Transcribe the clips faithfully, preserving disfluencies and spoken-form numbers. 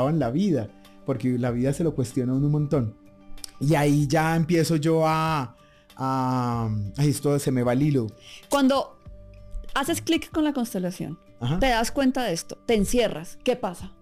en la vida, porque la vida se lo cuestiona un montón. Y ahí ya empiezo yo a... a ay, esto se me va el hilo. Cuando haces clic con la constelación, ajá, te das cuenta de esto, te encierras, ¿qué pasa?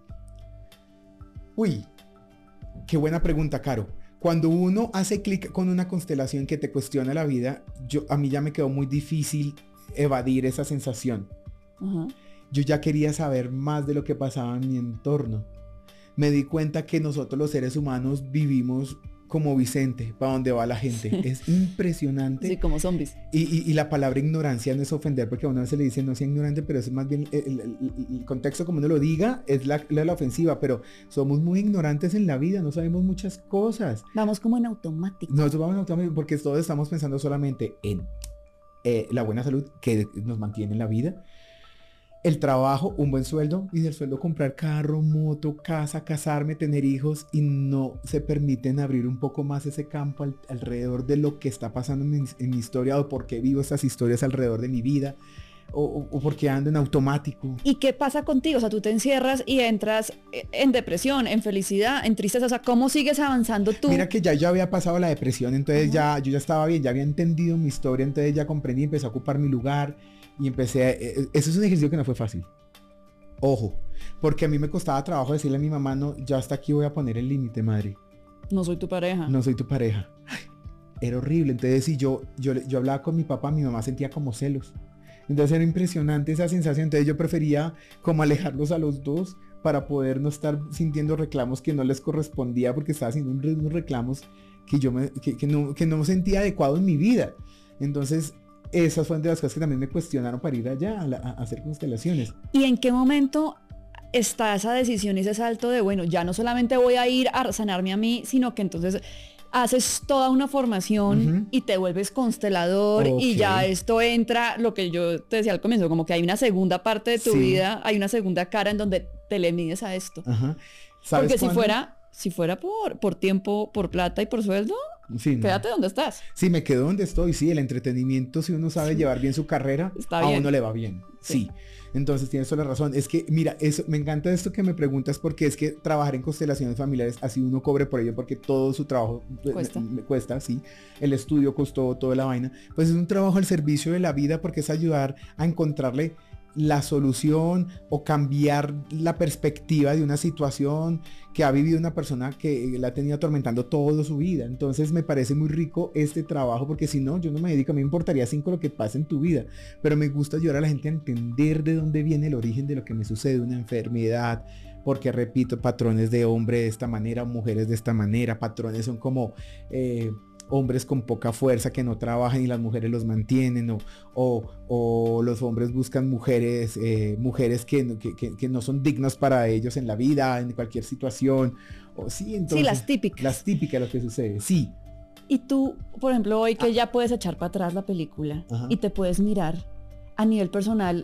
Uy, qué buena pregunta, Caro. Cuando uno hace clic con una constelación que te cuestiona la vida, yo, a mí ya me quedó muy difícil evadir esa sensación. Uh-huh. Yo ya quería saber más de lo que pasaba en mi entorno. Me di cuenta que nosotros los seres humanos vivimos como Vicente, para donde va la gente. Es impresionante. Sí, como zombies. Y, y, y la palabra ignorancia no es ofender, porque a uno se le dice no sea ignorante, pero es más bien el, el, el, el contexto como uno lo diga, es la, la, la ofensiva, pero somos muy ignorantes en la vida, no sabemos muchas cosas. Vamos como en automático. Nosotros vamos en automático porque todos estamos pensando solamente en eh, la buena salud que nos mantiene en la vida, el trabajo, un buen sueldo, y del sueldo comprar carro, moto, casa, casarme, tener hijos, y no se permiten abrir un poco más ese campo al, alrededor de lo que está pasando en mi, en mi historia, o por qué vivo estas historias alrededor de mi vida, o, o, o por qué ando en automático. ¿Y qué pasa contigo? O sea, tú te encierras y entras en depresión, en felicidad, en tristeza. O sea, ¿cómo sigues avanzando tú? Mira que ya yo había pasado la depresión, entonces uh-huh. ya yo ya estaba bien, ya había entendido mi historia, entonces ya comprendí, empecé a ocupar mi lugar. Y empecé, a, eh, eso es un ejercicio que no fue fácil. Ojo, porque a mí me costaba trabajo decirle a mi mamá, no, ya hasta aquí voy a poner el límite, madre. No soy tu pareja. No soy tu pareja. Ay, era horrible. Entonces, si yo, yo, yo hablaba con mi papá, mi mamá sentía como celos. Entonces era impresionante esa sensación. Entonces yo prefería como alejarlos a los dos para poder no estar sintiendo reclamos que no les correspondía, porque estaba haciendo unos reclamos que yo me, que, que, no, que no sentía adecuado en mi vida. Entonces... esas fueron de las cosas que también me cuestionaron para ir allá a, la, a hacer constelaciones. ¿Y en qué momento está esa decisión y ese salto de, bueno, ya no solamente voy a ir a sanarme a mí, sino que entonces haces toda una formación uh-huh. y te vuelves constelador okay. y ya esto entra, lo que yo te decía al comienzo, como que hay una segunda parte de tu sí. vida, hay una segunda cara en donde te le mides a esto? Uh-huh. Porque si fuera... Si fuera por, por tiempo, por plata y por sueldo, sí, no. quédate donde estás. Sí, me quedo donde estoy. Sí, el entretenimiento, si uno sabe sí. llevar bien su carrera, Está a bien. uno le va bien. Sí. sí. Entonces tienes toda la razón. Es que, mira, eso, me encanta esto que me preguntas, porque es que trabajar en constelaciones familiares, así uno cobre por ello, porque todo su trabajo cuesta, me, me cuesta, sí. El estudio costó toda la vaina. Pues es un trabajo al servicio de la vida, porque es ayudar a encontrarle la solución o cambiar la perspectiva de una situación que ha vivido una persona que la ha tenido atormentando toda su vida. Entonces me parece muy rico este trabajo, porque si no, yo no me dedico, a mí me importaría cinco lo que pasa en tu vida, pero me gusta ayudar a la gente a entender de dónde viene el origen de lo que me sucede, una enfermedad, porque repito, patrones de hombre de esta manera, mujeres de esta manera, patrones son como... Eh, hombres con poca fuerza que no trabajan y las mujeres los mantienen, o, o, o los hombres buscan mujeres, eh, mujeres que, que, que no son dignas para ellos en la vida, en cualquier situación. O, sí, entonces, sí, las típicas. Las típicas, lo que sucede, sí. Y tú, por ejemplo, hoy que ah. ya puedes echar para atrás la película Ajá. y te puedes mirar a nivel personal,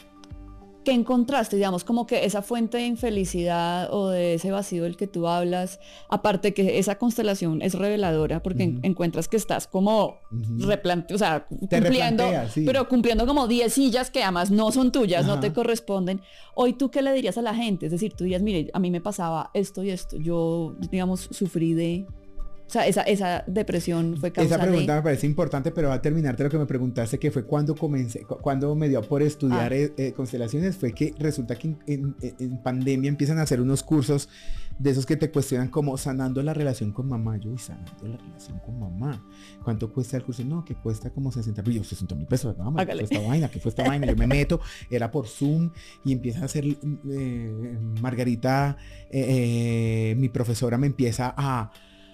¿qué encontraste? Digamos, como que esa fuente de infelicidad o de ese vacío del que tú hablas, aparte que esa constelación es reveladora, porque uh-huh. en, encuentras que estás como uh-huh. replante, o sea, te cumpliendo, sí. pero cumpliendo como diez sillas que además no son tuyas, uh-huh. no te corresponden. Hoy, ¿tú qué le dirías a la gente? Es decir, tú dirías, mire, a mí me pasaba esto y esto, yo, digamos, sufrí de... O sea, esa, esa depresión fue causa Esa pregunta de... me parece importante, pero va a terminarte lo que me preguntaste, que fue cuando comencé, cuando me dio por estudiar ah. eh, constelaciones, fue que resulta que en, en, en pandemia empiezan a hacer unos cursos de esos que te cuestionan como sanando la relación con mamá. Yo, y sanando la relación con mamá. ¿Cuánto cuesta el curso? No, que cuesta como sesenta mil, yo, sesenta mil pesos. No, ¿qué fue esta vaina? ¿Qué fue esta vaina? Yo me meto, era por Zoom, y empieza a hacer, eh, Margarita, eh, eh, mi profesora me empieza a...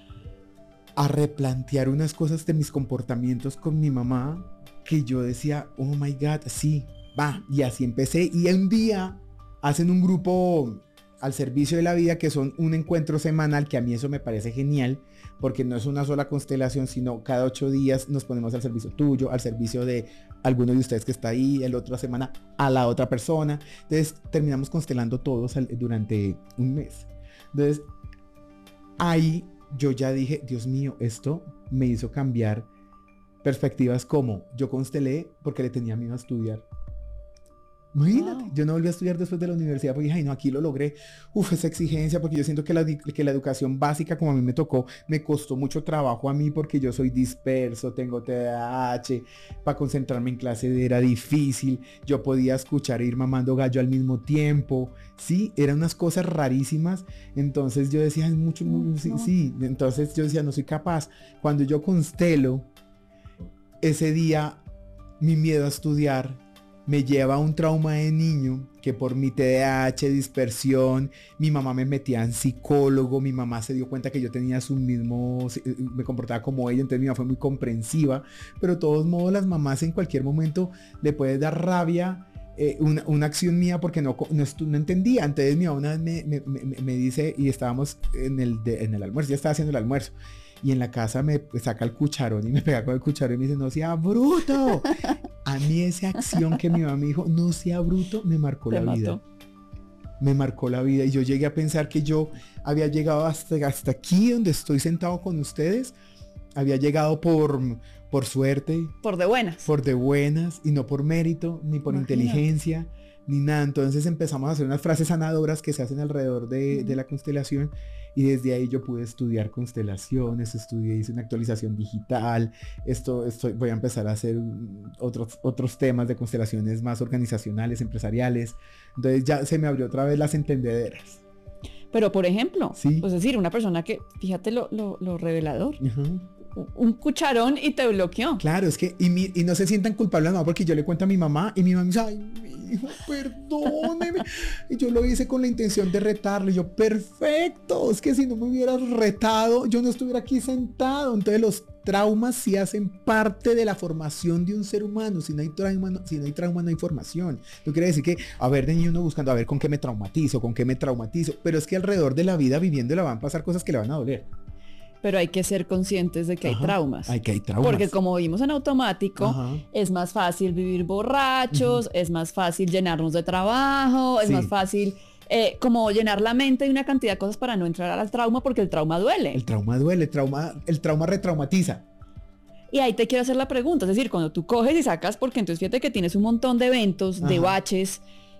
a replantear unas cosas de mis comportamientos con mi mamá, que yo decía, oh my God, sí, va, y así empecé, y un día hacen un grupo al servicio de la vida, que son un encuentro semanal, que a mí eso me parece genial, porque no es una sola constelación, sino cada ocho días nos ponemos al servicio tuyo, al servicio de alguno de ustedes que está ahí, el otra semana a la otra persona, entonces terminamos constelando todos durante un mes. Entonces, ahí yo ya dije, Dios mío, esto me hizo cambiar perspectivas, como yo constelé porque le tenía miedo a estudiar. Imagínate, Wow. yo no volví a estudiar después de la universidad porque dije, ay no, aquí lo logré. Uf, esa exigencia, porque yo siento que la, di- que la educación básica, como a mí me tocó, me costó mucho trabajo a mí porque yo soy disperso, tengo T D A H, para concentrarme en clase era difícil, yo podía escuchar e ir mamando gallo al mismo tiempo, sí, eran unas cosas rarísimas, entonces yo decía, es mucho, muy- sí, No. sí, entonces yo decía, no soy capaz. Cuando yo constelo, ese día mi miedo a estudiar me lleva a un trauma de niño que por mi T D A H, dispersión, mi mamá me metía en psicólogo, mi mamá se dio cuenta que yo tenía su mismo, me comportaba como ella, entonces mi mamá fue muy comprensiva, pero de todos modos las mamás en cualquier momento le puede dar rabia eh, una, una acción mía porque no, no, estu- no entendía. Entonces mi mamá una vez me, me, me, me dice, y estábamos en el, de, en el almuerzo, ya estaba haciendo el almuerzo, y en la casa me saca el cucharón y me pega con el cucharón y me dice, no sea bruto. A mí esa acción que mi mamá me dijo, no sea bruto, me marcó Te la mató. vida. Me marcó la vida y yo llegué a pensar que yo había llegado hasta, hasta aquí donde estoy sentado con ustedes. Había llegado por, por suerte, Por de buenas. por de buenas y no por mérito, ni por Imagínate. inteligencia, ni nada. Entonces empezamos a hacer unas frases sanadoras que se hacen alrededor de, Ujú. de la constelación y desde ahí yo pude estudiar constelaciones, estudié, hice una actualización digital. Esto, estoy, voy a empezar a hacer mm, otros, otros temas de constelaciones más organizacionales, empresariales. Entonces ya se me abrió otra vez las entendederas. Pero por ejemplo, Sí. pues es decir, una persona que, fíjate lo, lo, lo revelador, Ajá. un cucharón y te bloqueó. Claro, es que, y, mi- y no se sientan culpables, no, porque yo le cuento a mi mamá y mi mamá me dice, ay, mi hijo, perdóneme. Y yo lo hice con la intención de retarlo. Y yo, perfecto, es que si no me hubieras retado, yo no estuviera aquí sentado. Entonces los traumas sí hacen parte de la formación de un ser humano. Si no hay trauma, no, si no hay trauma, no hay formación. No quiere decir que, a ver, de niño uno buscando, a ver con qué me traumatizo, con qué me traumatizo. Pero es que alrededor de la vida viviéndola van a pasar cosas que le van a doler. Pero hay que ser conscientes de que Ajá. hay traumas. Ay, que hay traumas. Porque como vivimos en automático, Ajá. es más fácil vivir borrachos, es más fácil llenarnos de trabajo, es Sí. más fácil eh, como llenar la mente de una cantidad de cosas para no entrar al trauma porque el trauma duele. El trauma duele, el trauma, el trauma retraumatiza. Y ahí te quiero hacer la pregunta, es decir, cuando tú coges y sacas, porque entonces fíjate que tienes un montón de eventos, de Ajá. baches,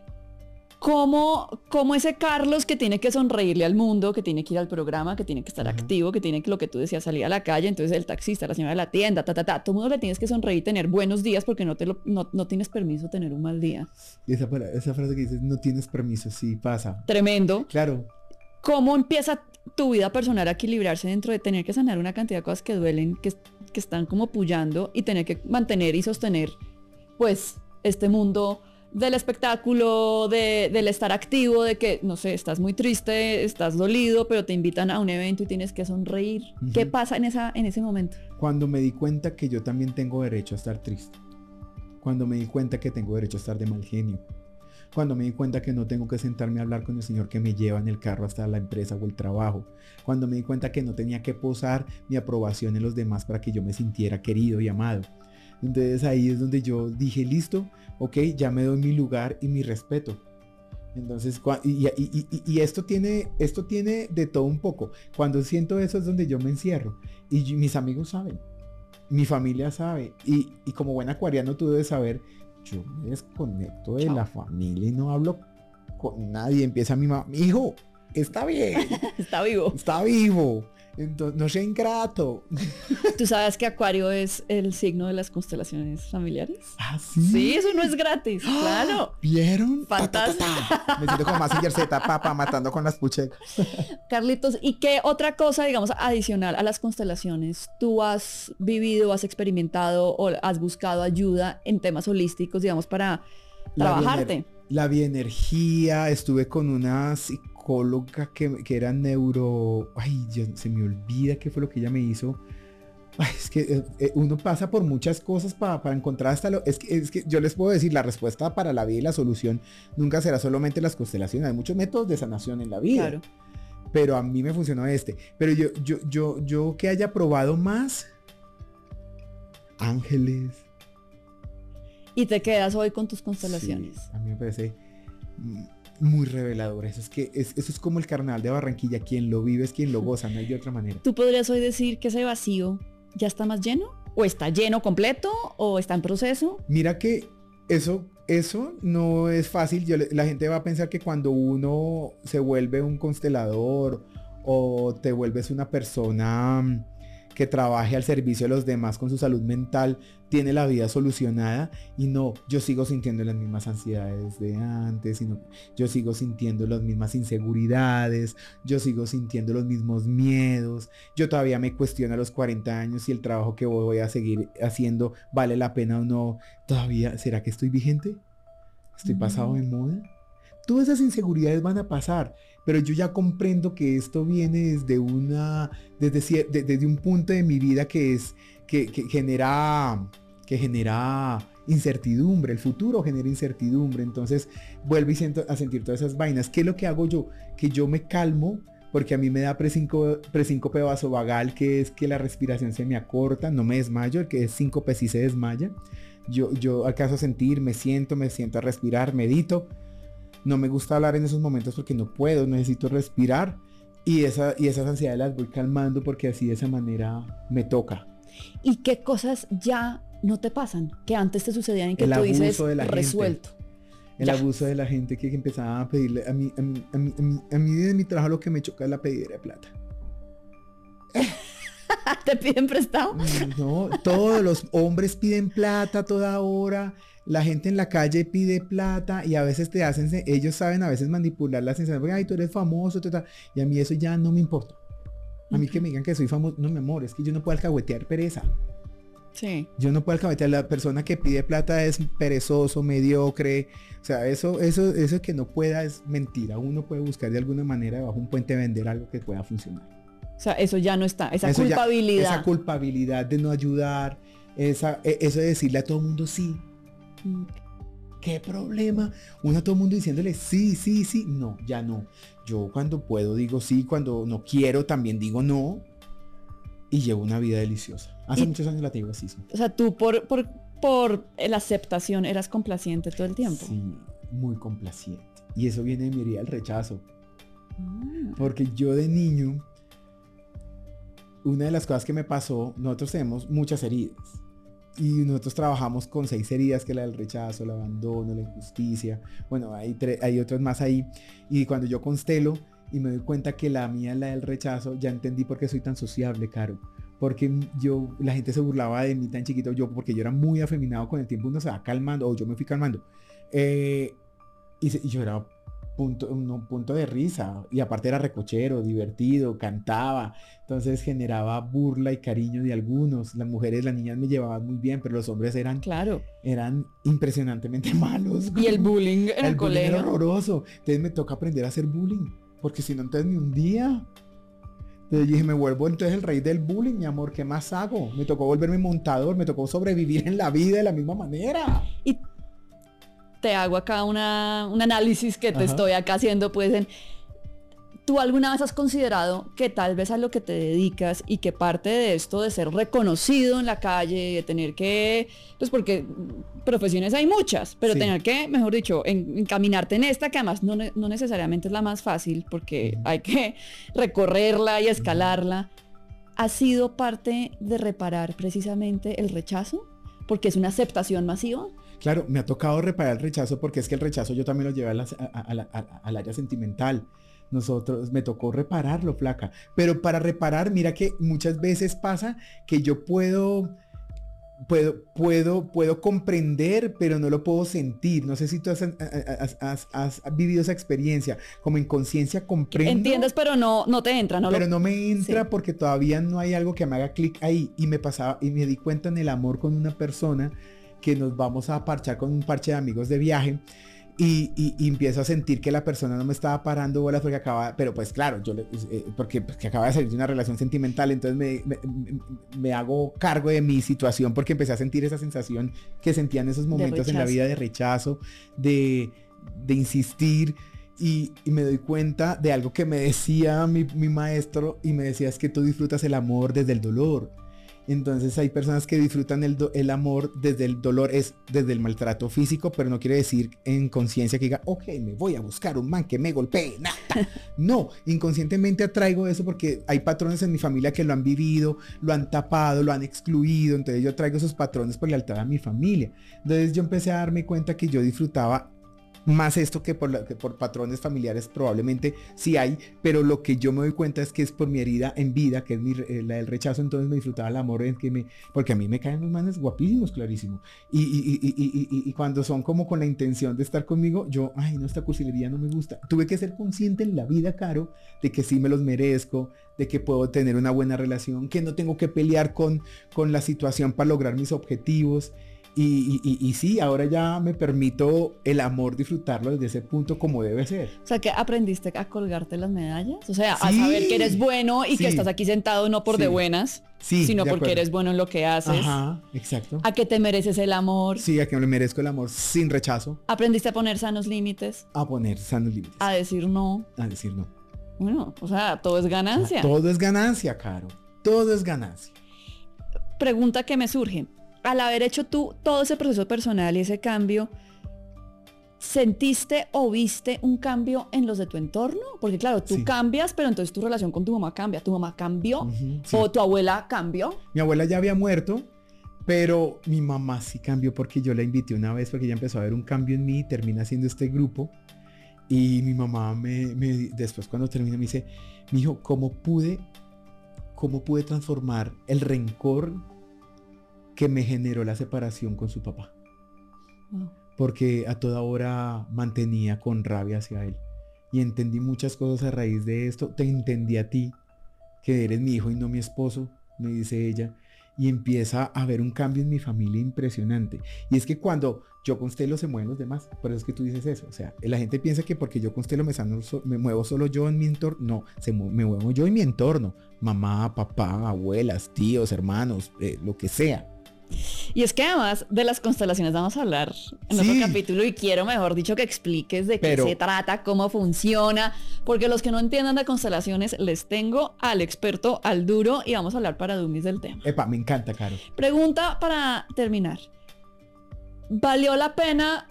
¿cómo, cómo ese Carlos que tiene que sonreírle al mundo, que tiene que ir al programa, que tiene que estar Ajá. activo, que tiene que, lo que tú decías, salir a la calle, entonces el taxista, la señora de la tienda, ta, ta, ta, todo el mundo le tienes que sonreír y tener buenos días porque no, te lo, no, no tienes permiso de tener un mal día. Y esa, palabra- esa frase que dices, no tienes permiso, sí pasa. Tremendo. Claro, ¿Cómo empieza tu vida personal a equilibrarse dentro de tener que sanar una cantidad de cosas que duelen, que, que están como pullando y tener que mantener y sostener, pues, este mundo del espectáculo, de, del estar activo, de que, no sé, estás muy triste, estás dolido, pero te invitan a un evento y tienes que sonreír? Ujú. ¿Qué pasa en, esa, en ese momento? cuando me di cuenta que yo también tengo derecho a estar triste. Cuando me di cuenta que tengo derecho a estar de mal genio. Cuando me di cuenta que no tengo que sentarme a hablar con el señor que me lleva en el carro hasta la empresa o el trabajo. Cuando me di cuenta que no tenía que posar mi aprobación en los demás para que yo me sintiera querido y amado. Entonces ahí es donde yo dije, listo, ok, ya me doy mi lugar y mi respeto. Entonces, cua- y, y- y- y esto tiene, esto tiene de todo un poco. Cuando siento eso es donde yo me encierro. Y yo- mis amigos saben, mi familia sabe. Y, y como buen acuariano tú debes saber, yo me desconecto de Chao. la familia y no hablo con nadie. Empieza mi mamá, mi hijo, está bien, Está vivo. está vivo. Entonces, no sea ingrato. ¿Tú sabes que Acuario es el signo de las constelaciones familiares? Ah, sí. Sí, eso no es gratis, claro. ¿Vieron? Fantástico. Ta, ta, ta, ta. Me siento como Mazinger Z, papá, matando con las puchecas. Carlitos, ¿y qué otra cosa, digamos, adicional a las constelaciones tú has vivido, has experimentado o has buscado ayuda en temas holísticos, digamos, para La trabajarte? bioener- La bioenergía, estuve con una psicóloga que, que era neuro... Ay, yo- se me olvida qué fue lo que ella me hizo. Ay, es que eh, eh, uno pasa por muchas cosas pa- para encontrar hasta lo... Es que, es que yo les puedo decir, la respuesta para la vida y la solución nunca será solamente las constelaciones. Hay muchos métodos de sanación en la vida. Claro. Pero a mí me funcionó este. Pero yo, yo, yo, yo que haya probado más... Ángeles. Y te quedas hoy con tus constelaciones. Sí, a mí me parece mm, muy revelador. Eso es que es, eso es como el carnaval de Barranquilla. Quien lo vive es quien lo goza, no hay de otra manera. ¿Tú podrías hoy decir que ese vacío ya está más lleno? ¿O está lleno completo? ¿O está en proceso? Mira que eso eso no es fácil. Yo, la gente va a pensar que cuando uno se vuelve un constelador o te vuelves una persona que trabaje al servicio de los demás con su salud mental, tiene la vida solucionada. Y no, yo sigo sintiendo las mismas ansiedades de antes, sino yo sigo sintiendo las mismas inseguridades, yo sigo sintiendo los mismos miedos, yo todavía me cuestiono a los cuarenta años si el trabajo que voy a seguir haciendo vale la pena o no. Todavía, ¿será que estoy vigente? ¿Estoy pasado de moda? Todas esas inseguridades van a pasar, pero yo ya comprendo que esto viene desde una, desde, de, desde un punto de mi vida que es, que, que genera, que genera incertidumbre. El futuro genera incertidumbre. Entonces vuelvo y siento, a sentir todas esas vainas. ¿Qué es lo que hago yo? Que yo me calmo, porque a mí me da presíncope vasovagal, que es que la respiración se me acorta, no me desmayo. El que es síncope sí se desmaya. Yo, yo alcanzo a sentir, me siento, me siento a respirar, medito. No me gusta hablar en esos momentos porque no puedo, necesito respirar. Y, esa, y esas ansiedades las voy calmando porque así de esa manera me toca. ¿Y qué cosas ya no te pasan? Que antes te sucedían y que tú dices resuelto. El ya. abuso de la gente que empezaba a pedirle. A mí, a mí, a mí, a mí, a mí de mi trabajo lo que me choca es la pedidera de plata. ¿Te piden prestado? No, todos los hombres piden plata a toda hora. La gente en la calle pide plata y a veces te hacen, ellos saben a veces manipular la sensación, porque ay, tú eres famoso, tata, y a mí eso ya no me importa. A mí que me digan que soy famoso, no, mi amor, es que yo no puedo alcahuetear pereza. Sí. Yo no puedo alcahuetear, la persona que pide plata es perezoso, mediocre, o sea, eso, eso, eso que no pueda es mentira. Uno puede buscar de alguna manera debajo un puente vender algo que pueda funcionar. O sea, eso ya no está, esa eso culpabilidad. Ya, esa culpabilidad de no ayudar, esa, eso de decirle a todo el mundo sí. ¿Qué problema? Uno a todo el mundo diciéndole sí, sí, sí. No, ya no. Yo cuando puedo digo sí, cuando no quiero también digo no. Y llevo una vida deliciosa. Hace y, muchos años la tengo así. Sí. O sea, tú por, por, por la aceptación eras complaciente todo el tiempo. Sí, muy complaciente. Y eso viene de mi herida del rechazo. Ah. Porque yo de niño, una de las cosas que me pasó, nosotros tenemos muchas heridas. Y nosotros trabajamos con seis heridas, que es la del rechazo, el abandono, la injusticia. Bueno, hay, tre- hay otras más ahí. Y cuando yo constelo y me doy cuenta que la mía es la del rechazo, ya entendí por qué soy tan sociable, Caro. Porque yo, la gente se burlaba de mí tan chiquito, yo, porque yo era muy afeminado. Con el tiempo uno se va calmando, o yo me fui calmando. Eh, y, se, y yo era punto, un punto de risa. Y aparte era recochero, divertido, cantaba. Entonces generaba burla y cariño de algunos. Las mujeres, las niñas me llevaban muy bien, pero los hombres eran, claro, eran impresionantemente malos. Y el bullying en el, el colegio. Bullying era horroroso. Entonces me toca aprender a hacer bullying, porque si no, entonces ni un día. Entonces dije, me vuelvo entonces el rey del bullying, mi amor, ¿qué más hago? Me tocó volverme montador, me tocó sobrevivir en la vida de la misma manera. Y te hago acá una, un análisis que te Ajá. estoy acá haciendo, pues, en... ¿Tú alguna vez has considerado que tal vez a lo que te dedicas y que parte de esto de ser reconocido en la calle, de tener que, pues porque profesiones hay muchas, pero sí. tener que, mejor dicho, en, encaminarte en esta, que además no, no necesariamente es la más fácil, porque uh-huh. hay que recorrerla y escalarla, ¿ha sido parte de reparar precisamente el rechazo? Porque es una aceptación masiva. Claro, me ha tocado reparar el rechazo, porque es que el rechazo yo también lo llevé a la, a, a, a, a, al área sentimental. Nosotros, me tocó repararlo, flaca. Pero para reparar, mira que muchas veces pasa que yo puedo, puedo, puedo, puedo comprender, pero no lo puedo sentir. No sé si tú has, has, has, has vivido esa experiencia. Como en conciencia comprendo. Entiendes, pero no, no te entra, ¿no? Pero lo... no me entra sí. porque todavía no hay algo que me haga clic ahí. Y me pasaba, y me di cuenta en el amor con una persona que nos vamos a parchar con un parche de amigos de viaje. Y, y, y empiezo a sentir que la persona no me estaba parando bolas porque acaba, pero pues claro, yo le, eh, porque, porque acaba de salir de una relación sentimental, entonces me, me, me, me hago cargo de mi situación porque empecé a sentir esa sensación que sentía en esos momentos en la vida de rechazo, de, de insistir y, y me doy cuenta de algo que me decía mi, mi maestro y me decía es que tú disfrutas el amor desde el dolor. Entonces hay personas que disfrutan el, do, el amor desde el dolor, es desde el maltrato físico, pero no quiere decir en conciencia que diga, ok, me voy a buscar un man que me golpee, nada. No, inconscientemente atraigo eso porque hay patrones en mi familia que lo han vivido, lo han tapado, lo han excluido, entonces yo traigo esos patrones por lealtad a mi familia. Entonces yo empecé a darme cuenta que yo disfrutaba más esto que por, la, que por patrones familiares probablemente sí hay, pero lo que yo me doy cuenta es que es por mi herida en vida, que es mi, eh, la del rechazo, entonces me disfrutaba el amor en que me, porque a mí me caen los manes guapísimos, clarísimo, y, y, y, y, y, y cuando son como con la intención de estar conmigo, yo, ay no, esta cursilería no me gusta, tuve que ser consciente en la vida, Caro, de que sí me los merezco, de que puedo tener una buena relación, que no tengo que pelear con, con la situación para lograr mis objetivos. Y, y, y, y sí, ahora ya me permito el amor disfrutarlo desde ese punto como debe ser. O sea, que aprendiste a colgarte las medallas. O sea, sí, a saber que eres bueno y sí, que estás aquí sentado no por sí, de buenas, sí, sino de porque acuerdo. Eres bueno en lo que haces. Ajá, exacto. A que te mereces el amor. Sí, a que me merezco el amor sin rechazo. Aprendiste a poner sanos límites. A poner sanos límites. A decir no. A decir no. Bueno, o sea, todo es ganancia. Todo es ganancia, Caro. Todo es ganancia. Pregunta que me surge. Al haber hecho tú todo ese proceso personal y ese cambio, ¿sentiste o viste un cambio en los de tu entorno? Porque claro, tú sí. cambias, pero entonces tu relación con tu mamá cambia. ¿Tu mamá cambió? Uh-huh, sí. ¿O tu abuela cambió? Mi abuela ya había muerto, pero mi mamá sí cambió porque yo la invité una vez porque ella empezó a ver un cambio en mí y termina haciendo este grupo. Y mi mamá me, me después cuando termina me dice, mijo, ¿cómo pude, cómo pude transformar el rencor que me generó la separación con su papá? Oh. Porque a toda hora mantenía con rabia hacia él. Y entendí muchas cosas a raíz de esto. Te entendí a ti, que eres mi hijo y no mi esposo, me dice ella. Y empieza a haber un cambio en mi familia impresionante. Y es que cuando yo constelo se mueven los demás. Por eso es que tú dices eso. O sea, la gente piensa que porque yo constelo me, sano, me muevo solo yo en mi entorno. No, se mu- me muevo yo en mi entorno. Mamá, papá, abuelas, tíos, hermanos, eh, lo que sea. Y es que además de las constelaciones vamos a hablar en sí. otro capítulo y quiero, mejor dicho, que expliques de Pero... qué se trata, cómo funciona, porque los que no entiendan de constelaciones les tengo al experto, al duro, y vamos a hablar para dummies del tema. Epa, me encanta, Caro. Pregunta para terminar. ¿Valió la pena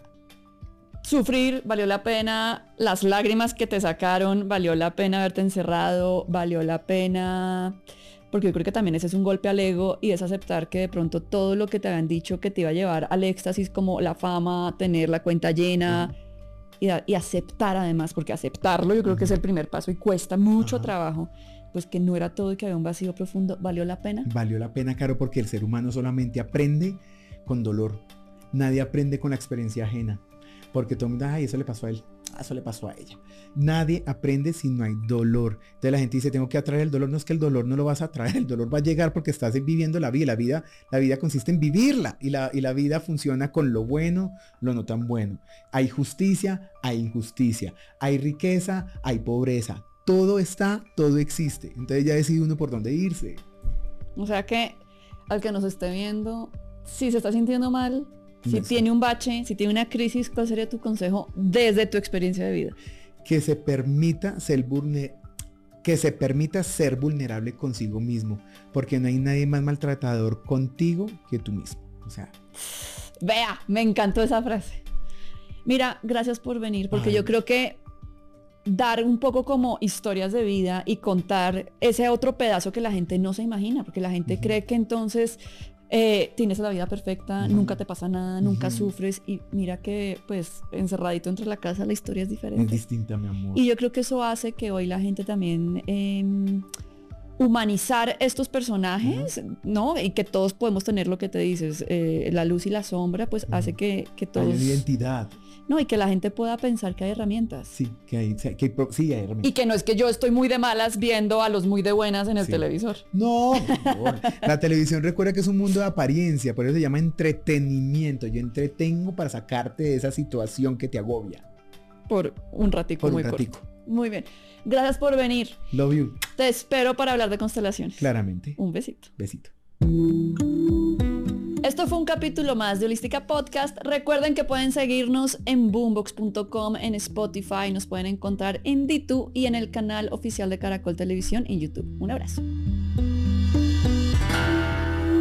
sufrir? ¿Valió la pena las lágrimas que te sacaron? ¿Valió la pena haberte encerrado? ¿Valió la pena...? Porque yo creo que también ese es un golpe al ego y es aceptar que de pronto todo lo que te habían dicho que te iba a llevar al éxtasis, como la fama, tener la cuenta llena, uh-huh. y, y aceptar además, porque aceptarlo yo creo uh-huh. que es el primer paso y cuesta mucho uh-huh. trabajo, pues que no era todo y que había un vacío profundo. ¿Valió la pena? Valió la pena, Caro, porque el ser humano solamente aprende con dolor. Nadie aprende con la experiencia ajena. Porque todo el mundo, ay, eso le pasó a él. Eso le pasó a ella. Nadie aprende si no hay dolor. Entonces la gente dice, tengo que atraer el dolor. No, es que el dolor no lo vas a atraer. El dolor va a llegar porque estás viviendo la vida. La vida, la vida consiste en vivirla. Y la, y la vida funciona con lo bueno, lo no tan bueno. Hay justicia, hay injusticia. Hay riqueza, hay pobreza. Todo está, todo existe. Entonces ya decide uno por dónde irse. O sea que al que nos esté viendo, si se está sintiendo mal, si Eso. tiene un bache, si tiene una crisis, ¿cuál sería tu consejo desde tu experiencia de vida? Que se permita ser vulnerable, que se permita ser vulnerable consigo mismo, porque no hay nadie más maltratador contigo que tú mismo. O sea, vea, me encantó esa frase. Mira, gracias por venir, porque Ay. yo creo que dar un poco como historias de vida y contar ese otro pedazo que la gente no se imagina, porque la gente uh-huh. cree que entonces Eh, tienes la vida perfecta, uh-huh. nunca te pasa nada, nunca uh-huh. sufres, y mira que pues encerradito entre la casa la historia es diferente. Es distinta, mi amor. Y yo creo que eso hace que hoy la gente también eh, humanizar estos personajes, uh-huh. ¿no? Y que todos podemos tener lo que te dices, eh, la luz y la sombra, pues uh-huh. hace que, que todos... Hay identidad. No, y que la gente pueda pensar que hay herramientas. Sí, que hay, que hay, sí, hay herramientas. Y que no es que yo estoy muy de malas viendo a los muy de buenas en el sí. televisor. No, no, la televisión recuerda que es un mundo de apariencia, por eso se llama entretenimiento. Yo entretengo para sacarte de esa situación que te agobia. Por un ratico por muy un ratico. corto. Muy bien. Gracias por venir. Love you. Te espero para hablar de constelaciones. Claramente. Un besito. Besito. Esto fue un capítulo más de Holística Podcast. Recuerden que pueden seguirnos en boombox punto com, en Spotify, nos pueden encontrar en D dos y en el canal oficial de Caracol Televisión en YouTube. Un abrazo.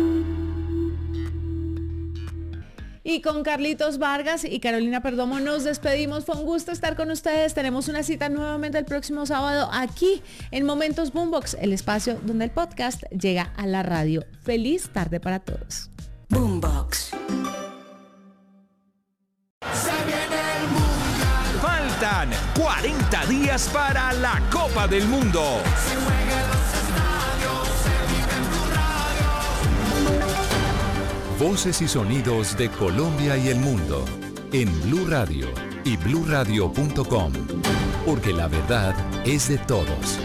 Y con Carlitos Vargas y Carolina Perdomo nos despedimos. Fue un gusto estar con ustedes. Tenemos una cita nuevamente el próximo sábado aquí en Momentos Boombox, el espacio donde el podcast llega a la radio. Feliz tarde para todos. Boombox. Faltan cuarenta días para la Copa del Mundo. Voces y sonidos de Colombia y el mundo en Blue Radio y blue radio punto com, porque la verdad es de todos.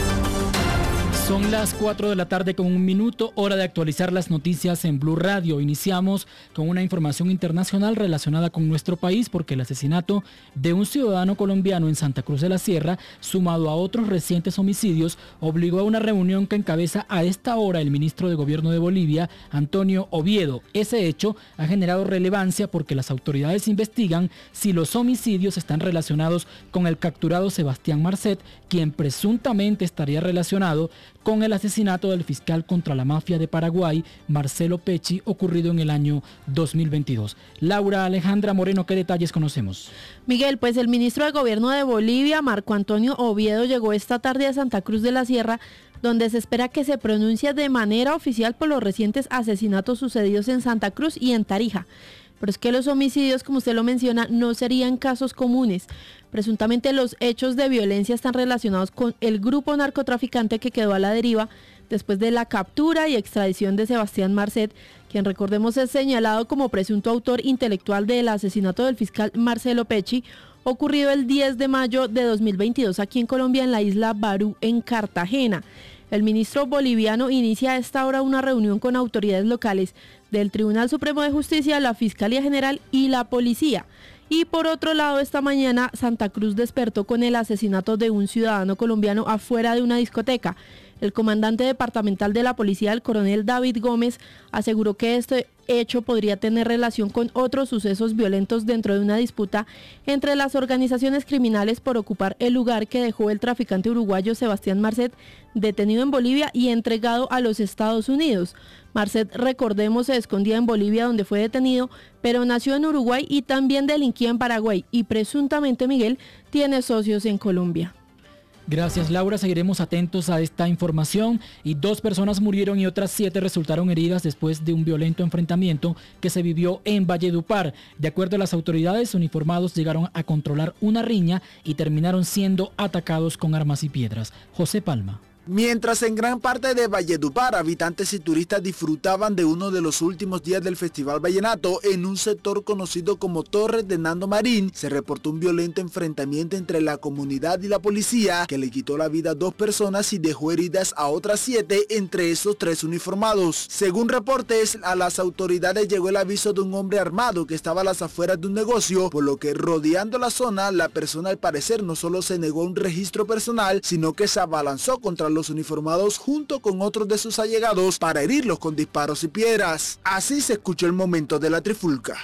Son las cuatro de la tarde con un minuto, hora de actualizar las noticias en Blue Radio. Iniciamos con una información internacional relacionada con nuestro país porque el asesinato de un ciudadano colombiano en Santa Cruz de la Sierra, sumado a otros recientes homicidios, obligó a una reunión que encabeza a esta hora el ministro de Gobierno de Bolivia, Antonio Oviedo. Ese hecho ha generado relevancia porque las autoridades investigan si los homicidios están relacionados con el capturado Sebastián Marcet, quien presuntamente estaría relacionado con el asesinato del fiscal contra la mafia de Paraguay, Marcelo Pecci, ocurrido en el año dos mil veintidós. Laura Alejandra Moreno, ¿qué detalles conocemos? Miguel, pues el ministro de Gobierno de Bolivia, Marco Antonio Oviedo, llegó esta tarde a Santa Cruz de la Sierra, donde se espera que se pronuncie de manera oficial por los recientes asesinatos sucedidos en Santa Cruz y en Tarija. Pero es que los homicidios, como usted lo menciona, no serían casos comunes. Presuntamente los hechos de violencia están relacionados con el grupo narcotraficante que quedó a la deriva después de la captura y extradición de Sebastián Marcet, quien recordemos es señalado como presunto autor intelectual del asesinato del fiscal Marcelo Pecci, ocurrido el diez de mayo de dos mil veintidós aquí en Colombia, en la isla Barú, en Cartagena. El ministro boliviano inicia a esta hora una reunión con autoridades locales del Tribunal Supremo de Justicia, la Fiscalía General y la Policía. Y por otro lado, esta mañana Santa Cruz despertó con el asesinato de un ciudadano colombiano afuera de una discoteca. El comandante departamental de la policía, el coronel David Gómez, aseguró que este hecho podría tener relación con otros sucesos violentos dentro de una disputa entre las organizaciones criminales por ocupar el lugar que dejó el traficante uruguayo Sebastián Marcet, detenido en Bolivia y entregado a los Estados Unidos. Marcet, recordemos, se escondía en Bolivia donde fue detenido, pero nació en Uruguay y también delinquía en Paraguay y presuntamente, Miguel, tiene socios en Colombia. Gracias, Laura. Seguiremos atentos a esta información. Y dos personas murieron y otras siete resultaron heridas después de un violento enfrentamiento que se vivió en Valledupar. De acuerdo a las autoridades, uniformados llegaron a controlar una riña y terminaron siendo atacados con armas y piedras. José Palma. Mientras en gran parte de Valledupar, habitantes y turistas disfrutaban de uno de los últimos días del Festival Vallenato, en un sector conocido como Torres de Nando Marín, se reportó un violento enfrentamiento entre la comunidad y la policía, que le quitó la vida a dos personas y dejó heridas a otras siete, entre esos tres uniformados. Según reportes, a las autoridades llegó el aviso de un hombre armado que estaba a las afueras de un negocio, por lo que rodeando la zona, la persona al parecer no solo se negó un registro personal, sino que se abalanzó contra los los uniformados junto con otros de sus allegados para herirlos con disparos y piedras. Así se escuchó el momento de la trifulca.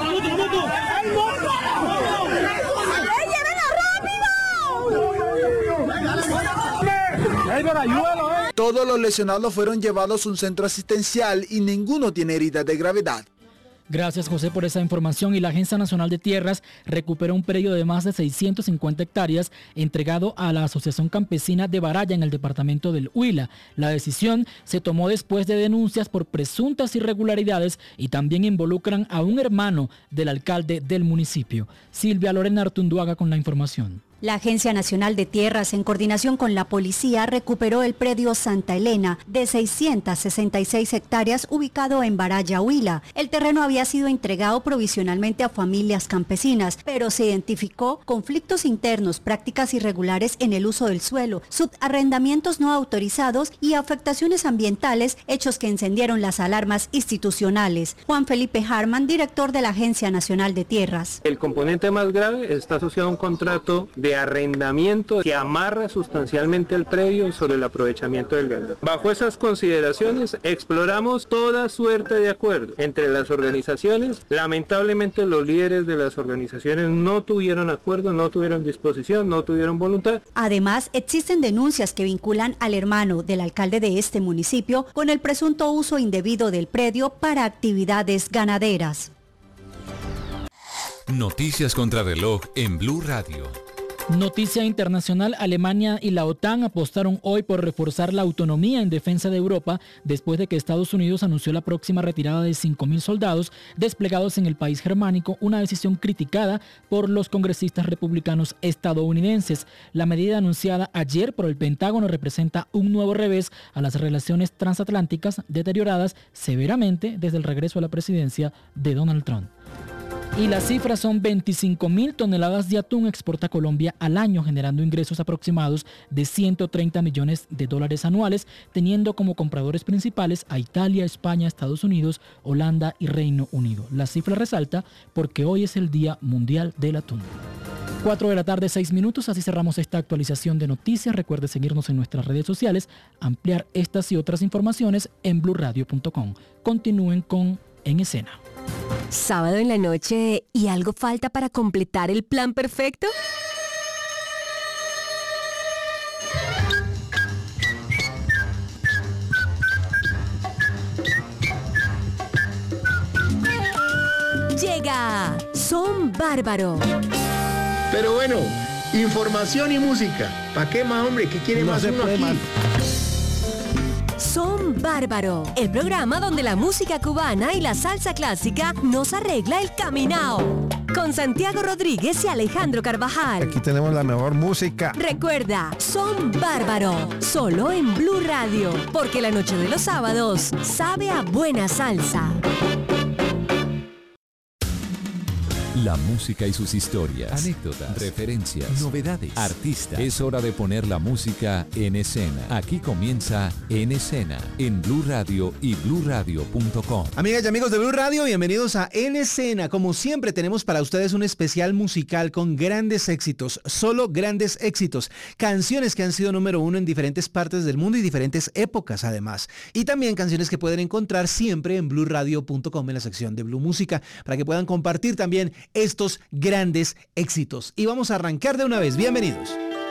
Todos los lesionados fueron llevados a un centro asistencial y ninguno tiene heridas de gravedad. Gracias, José, por esa información. Y la Agencia Nacional de Tierras recuperó un predio de más de seiscientas cincuenta hectáreas entregado a la Asociación Campesina de Baraya en el departamento del Huila. La decisión se tomó después de denuncias por presuntas irregularidades y también involucran a un hermano del alcalde del municipio. Silvia Lorena Artunduaga con la información. La Agencia Nacional de Tierras, en coordinación con la policía, recuperó el predio Santa Elena de seiscientas sesenta y seis hectáreas ubicado en Baraya, Huila. El terreno había sido entregado provisionalmente a familias campesinas, pero se identificó conflictos internos, prácticas irregulares en el uso del suelo, subarrendamientos no autorizados y afectaciones ambientales, hechos que encendieron las alarmas institucionales. Juan Felipe Harman, director de la Agencia Nacional de Tierras. El componente más grave está asociado a un contrato de arrendamiento que amarra sustancialmente el predio sobre el aprovechamiento del ganado. Bajo esas consideraciones exploramos toda suerte de acuerdos entre las organizaciones. Lamentablemente los líderes de las organizaciones no tuvieron acuerdo, no tuvieron disposición, no tuvieron voluntad. Además, existen denuncias que vinculan al hermano del alcalde de este municipio con el presunto uso indebido del predio para actividades ganaderas. Noticias contra reloj en Blue Radio. Noticia internacional, Alemania y la OTAN apostaron hoy por reforzar la autonomía en defensa de Europa después de que Estados Unidos anunció la próxima retirada de cinco mil soldados desplegados en el país germánico, una decisión criticada por los congresistas republicanos estadounidenses. La medida anunciada ayer por el Pentágono representa un nuevo revés a las relaciones transatlánticas deterioradas severamente desde el regreso a la presidencia de Donald Trump. Y las cifras son veinticinco mil toneladas de atún exporta Colombia al año, generando ingresos aproximados de ciento treinta millones de dólares anuales, teniendo como compradores principales a Italia, España, Estados Unidos, Holanda y Reino Unido. La cifra resalta porque hoy es el Día Mundial del Atún. cuatro de la tarde, seis minutos, así cerramos esta actualización de noticias. Recuerde seguirnos en nuestras redes sociales, ampliar estas y otras informaciones en blue radio punto com. Continúen con En Escena. Sábado en la noche y algo falta para completar el plan perfecto. Llega Son Bárbaro. Pero bueno, información y música. ¿Para qué más, hombre? ¿Qué quiere No más se uno puede aquí? más. Son Bárbaro, el programa donde la música cubana y la salsa clásica nos arregla el caminao. Con Santiago Rodríguez y Alejandro Carvajal. Aquí tenemos la mejor música. Recuerda, Son Bárbaro, solo en Blue Radio, porque la noche de los sábados sabe a buena salsa. La música y sus historias, anécdotas, referencias, novedades, artistas. Es hora de poner la música en escena. Aquí comienza En Escena, en Blue Radio y blue radio punto com. Amigas y amigos de Blue Radio, bienvenidos a En Escena. Como siempre tenemos para ustedes un especial musical con grandes éxitos, solo grandes éxitos. Canciones que han sido número uno en diferentes partes del mundo y diferentes épocas además. Y también canciones que pueden encontrar siempre en blue radio punto com en la sección de Blue Música, para que puedan compartir también estos grandes éxitos. Y vamos a arrancar de una vez. Bienvenidos.